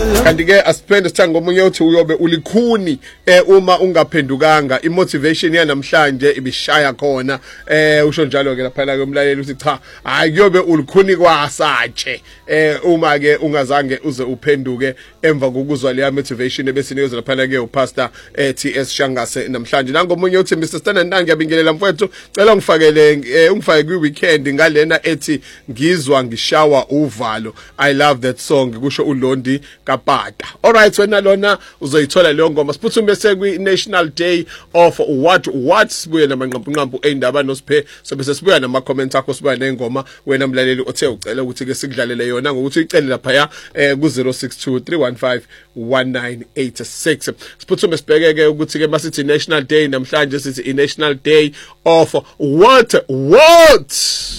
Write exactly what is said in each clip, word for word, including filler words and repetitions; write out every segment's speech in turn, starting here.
kanti ke asiphende sithanga ngomunye uthi uyobe ulikhuni eh uma ungaphendukanga imotivation yanamhlanje ibishaya khona eh usho njalo ke lapha la komlaleli uthi cha hayi kuyobe ulikhuni kwasatshe eh uma ke ungazange uze uphenduke emva kokuzwa le motivation ebese niyoze lapha la ke upastor eh T S Shangase namhlanje nangomunye uthi Mister Standard ngiyabingelela mfowethu cela ungifakele ungifake kwi weekend ngalena ethi ngizwa ngishawa uvalo. I love that song kusho uLondi Kapata. Alright, wena lona uzoyithola leyo ngoma siphuthume bese kwi National Day of what what sibuye namanqampu nqampu endaba nosiphe sobe sesibuya nama comments akho sibuya nengoma wena mlaleli othe ucela ukuthi ke sikudlalele yona ngokuthi uyicele lapha ya eh ku zero six two three one five one nine eight six. Siphuthume sibhekeke ukuthi ke masithi National Day namhlanje sithi i National Day of what what.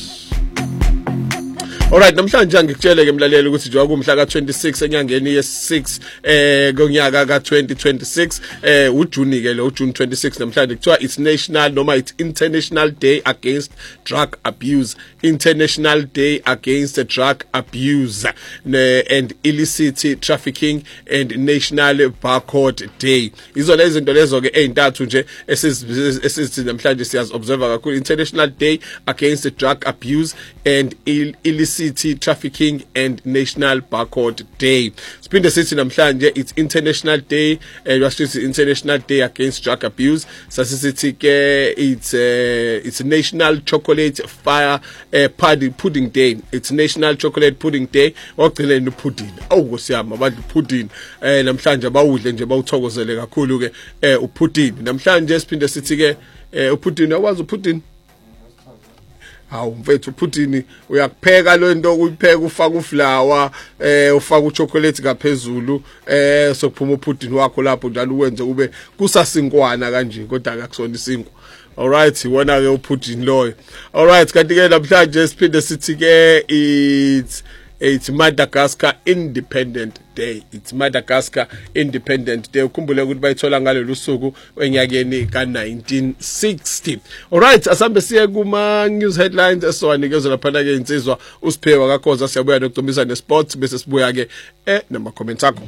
Alright, namhlanje ngikutshele ke mlaleli ukuthi njengoba kumhla ka twenty-six enyangeni ye six eh ngonyaka ka twenty twenty-six eh uJuni ke lo uJune twenty-six namhlanje kuthiwa it's national noma it's International Day Against Drug Abuse, International Day Against Drug Abuse and Illicit Trafficking and National Barcode Day. Izo lezi zinto lezo ke ezintathu nje esithi namhlanje siyazi observe kakhulu International Day Against Drug Abuse and Illicit City Trafficking and National Barcode Day. Siphinde sithi namhlanje it's International Day eh wasithi International Day Against Drug Abuse. Sasithi ke it's uh, it's National Chocolate Fire uh, Party Pudding Day. It's National Chocolate Pudding Day. Wagcina no pudding. Awu siyama abantu pudding eh namhlanje bawudle nje bawuthokozele kakhulu ke eh upudding. Namhlanje siphinde sithi ke eh upudding awazi upudding. Hawu mfethu pudding uyakupheka lo nto uyipheka ufaka uflour eh ufaka uchocolate ngaphezulu eh sokuphuma upudding wakho lapho njalo uwenze ube kusasinkwana kanje kodwa akakusona isinkwa. Alright, wona ke upudding loyo. Alright, kanti ke namhlanje siphinde sithi ke it's It's Madagascar Independent Day. It's Madagascar Independent Day. Ukhumbule ukuthi bayithola ngalolu suku enyakeni ka nineteen sixty. Alright, asambe siye kuma news headlines esonikezwe lapha ke insizwa usiphewa kakhoza siyabuya nokucomisa nesports bese sibuya ke eh nama comments akho.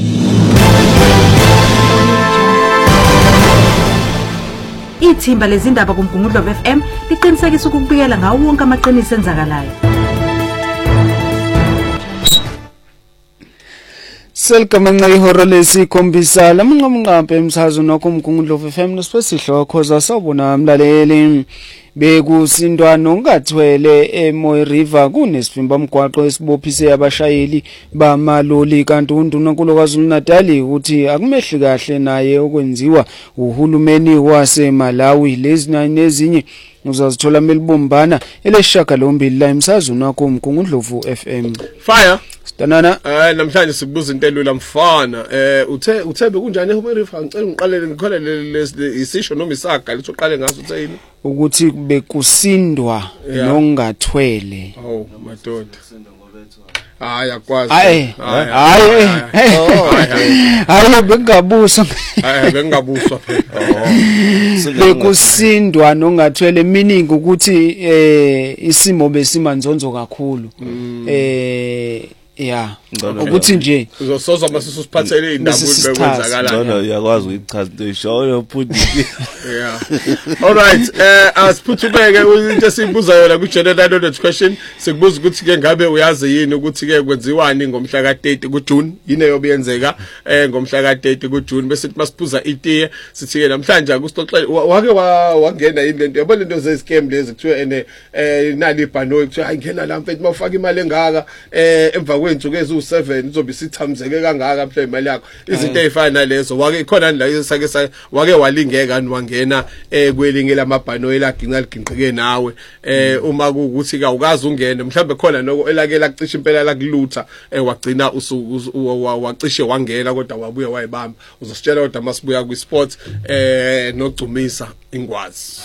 Ithimba lezindaba kuMgungundlo F M liqinisekisa ukubikela ngawo wonke amaqiniso enzakalayo. Selkamanqa ihora lesikhombisa lamanqamnqampe emshazo nokho uMgungundlo F M nesipesihloko khoza sawubona mlaleli bekusindwana ongathwele eMoy River kunesivimba mgwaqo esibophise abashayeli bamaloli kanti unduna kuloKwaZulu Natal uthi akumehli kahle naye okwenziwa uhulumeni waseMalawi lezi nezinye uzazithola melibombana eleshaka lombili la emshazo nakho uMgungundlo F M. Fire Tanana eh namhlanje sikubuza into elula mfana eh uthe uthebe kunjani eMoy River ngicela ngiqalele ngikholele isisho noma isaga lithi uqale ngaso utheyini ukuthi bekusindwa nongathwele. Oh madoda hayi akwazi hayi hayi hayi bengabuso hayi bengabuswa phela bekusindwa nongathwele meaning ukuthi eh isimo besimanzonzo kakhulu eh yeah ukuthi nje uzosoza masisu siphathele indaba bekwenzakala no no uyakwazi ukuchaza into ishoyo pudding yeah. Alright, eh asiphuthuke into esibuza yona ku general knowledge question sikubuza ukuthi ke ngabe uyazi yini ukuthi ke kwenziwani ngomhla ka thirty ku June yini eyobiyenzeka eh ngomhla ka thirty ku June bese sithi masiphuza itiye sithi ke namhlanje akusixoxela wake wangena yini lento yabona into ze scam lezi kuthiwa ene eh nali ibhanoyi kuthiwa ayingena la mfethu mawufaka imali engaka eh emva kwenzuku ezu seven uzobe sithamzeke kangaka mhle imali yakho izinto ezifana nalezo wake khona la sake wake walingeka wangena eh kwelinge lamabhanoyi laginqa liginqike nawe eh uma kuukuthi ka ukazi ungene mhlambe khona noko elake lacisha impela lakulutha eh wagcina wacishe wangena kodwa wabuya wayibamba uzositshela kodwa masibuya ku sports eh nogcumisa ingwazi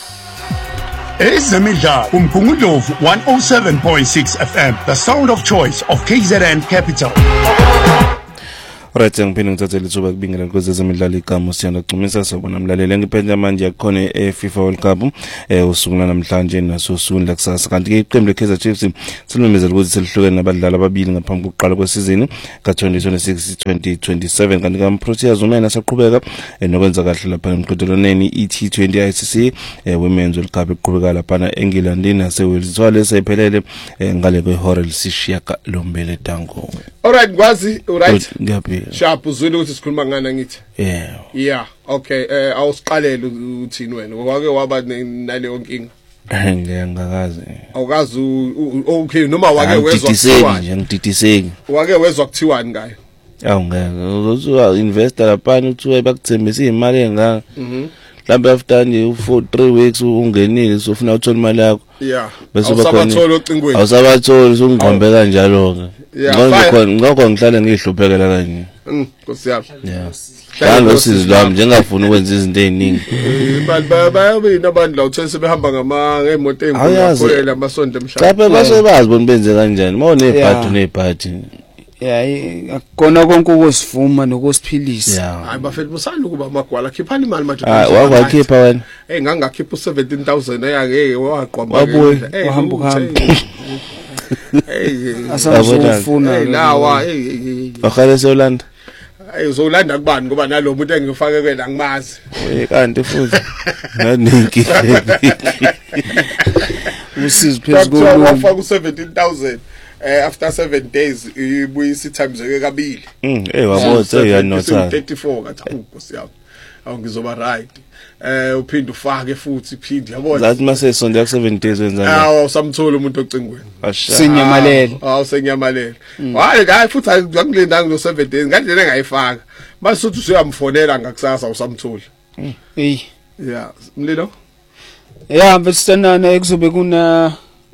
Ezemidlalo uMgungundlo one oh seven point six F M, the sound of choice of K Z N Capital. Right, ngiphinde ngithathe lithuba kubingelela kwezemidlalo igama siyanda gcumisa sabona mlaleli ngiphenya manje yakhona eFIFA World Cup eh usuku namhlanje naso sunla kusasa kanti ke iqembu leKaizer Chiefs silumezela ukuthi selihlukene nabadlali ababili ngaphambi kokuqala kwesizini ka twenty twenty-six twenty twenty-seven kanti ka Proteas umena saqhubeka nokwenza kahle lapha emqhudelwaneni E T twenty I C C Women's World Cup iqhubeka lapha eNgilandi naseWales swale sayiphelele ngale kwehora lisishiyaka lombele tango. Alright Gwazi, alright. Ngiyaphi. Sharp uzwile ukuthi sikhuluma ngana ngithi. Yeah. Yeah, okay. Eh awusiqalele uthini wena? Wake waba naleyo nkinga. Ngiyangakazi. Awukazi okay noma wake wezwa kuthiwa nje ngididiseki. Wake wezwa kuthiwani ngayo? Awu ngeke. Uzothi investor lapha uthiwa bakuthembisa imali engaka. Mhm. Mhlawumbe after nje for three weeks ungenile sofuna uthola imali yakho. Yeah. Bese bakhona awusabathola ocingweni. Awusabathola songqombe kanjalo ke. Ngoba khona ngakho ngihlala ngihluphekela kanje. Mm, Nkosiyami. Yeah. Kanti usizilwami njengafuna ukwenza izinto eziningi. Imali bayabe nabantu la uthese behamba ngama ngemoto ezinkulu amasonto emshado. Cha phela basebazi bona benze kanjani. Mawune ebhadi nebhadi. Yeah, akona konke ukusivuma nokusiphilisa. Hayi bafethu musana ukuba amagwala khiphani imali manje. Ah, wakwakhipha wena. Eh ngangakhipha seventeen thousand eyake waqhwamba. Wabuye wahamba uhamba. Hey, asazofuna. Hey lawa, hey. Wakhale seolanda. Hey uzolanda kubani ngoba nalo muntu engifake kwena ngimazi. Eh kanti futhi. Naningi. Usizi phezulu wafaka seventeen thousand. Uh, after seven days ibuyisa times ke kabili mm eh wabotha uyanotha thirty-four kathi Nkosi yami awu ngizoba right eh uphinde ufake futhi phinde yabona zathi mase sonto yak seven days wenzani awu samthola umuntu ocingweni sinyamalele awu senyamalele hayi hayi futhi akulinda ngo seven days ngandlela engayifaka mase uthi uyamfonela ngakusasa usamthola hey yeah mlilo yeah besisanana ekuzobe kuna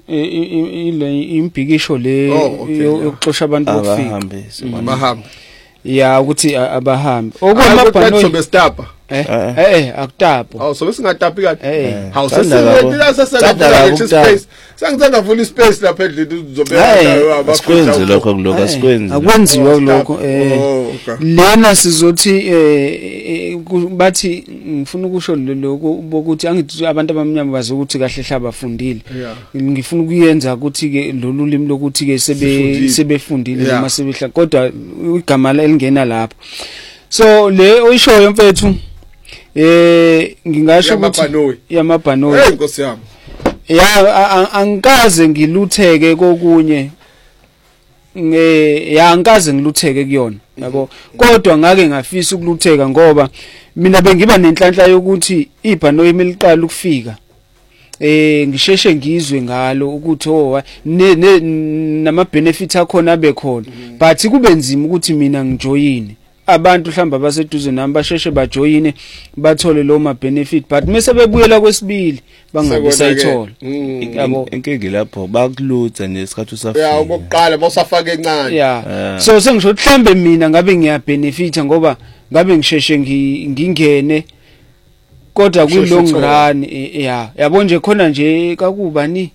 ile imbhikisho le yokuxosha abantu bokufika bahambe ya ukuthi abahambe okwamabhanoyi sobestapa eh eh akutapa awu sobe singatapa kanti hawu sesingena sesingena space sangithanda full space lapha endlini uzobeka abasikwenze lokho kuloko asikwenze akwenziwa kuloko eh lena sizothi eh bathi ngifuna ukusho lokho ukuthi angithi abantu abamnyama baze ukuthi kahle hlaba bafundile ngifuna ukuyenza ukuthi ke lolu limi lokuthi ke sebe sebefundile noma sebehla kodwa igama elingena lapho so le oyishoyo mfethu eh ngingasho ukuthi yamabhanoyi hey Nkosi yami ya angikaze ngilutheke kokunye nge ya angikaze ngilutheke kuyona yabo kodwa ngake ngafisa ukulutheka ngoba mina bengiba nenhlanhla yokuthi ibhanoyi meliqala ukufika eh ngisheshe ngizwe ngalo ukuthi oh nama benefits akhona abekhona but kube nzima ukuthi mina ngijoyine abantu mhlamba baseduze nami basheshe bajoyine bathole lo ma benefit but mase bebuyela kwesibili bangabisayithola yabo inkingi lapho bakulutha nje isikhathi usafika ya okokuqala bosafaka encane ya so sengisho mhlambe mina ngabe ngiya benefita ngoba ngabe ngisheshe ngingene kodwa ku long run ya yabo nje khona nje kakubani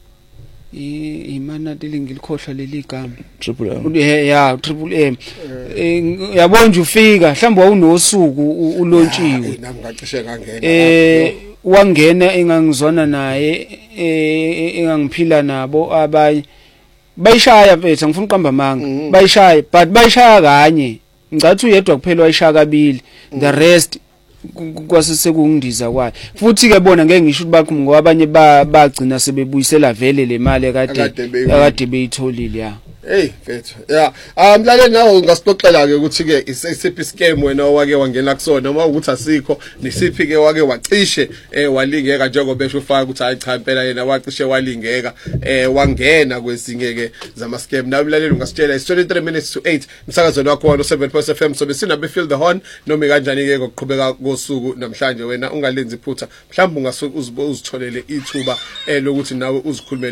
imana ngilkhohlwa leli gama triple M ya triple M yabo nje ufika mhlawumbe wawunosuku ulontshiwe nami ngacishe ngangena eh wangena engangizwana naye eh engangiphila nabo abanye bayishaya mfethu ngifuna uqamba manga bayishaya but bayishaya kanye ngicathi uyedwa kuphela wayishaya kabili the rest kwasise kungidiza kwayo futhi ke bona ngeke ngisho ukuthi bakho ngoba abanye bagcina sebebuyisela vele le mali ekade ekade beyitholile ya hey mfethu yeah um mlaleni nawo ngasixoxela ke ukuthi ke isiphi scam wena wake wangena kusona noma ukuthi asikho nisiphi ke wake wacishe eh walingeka njengoba besho ufaka ukuthi hayi cha impela yena wacishe walingeka eh wangena kwezinye ke zama scam nawe mlaleli ungasitshela is twenty-three minutes to eight umsakazweni wakho wa seven point F M so besina be feel the horn noma kanjani ke ngokuqhubeka kosuku namhlanje wena ungalenzi iphutha mhlawumbe ungasuke uzitholele ithuba eh lokuthi nawe uzikhulumele